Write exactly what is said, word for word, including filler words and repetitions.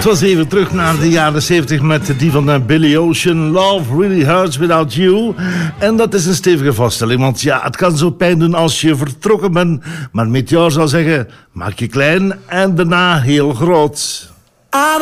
Het was even terug naar de jaren zeventig met die van uh, Billy Ocean. Love really hurts without you. En dat is een stevige vaststelling, want ja, het kan zo pijn doen als je vertrokken bent. Maar Meteor zou zeggen, maak je klein en daarna heel groot.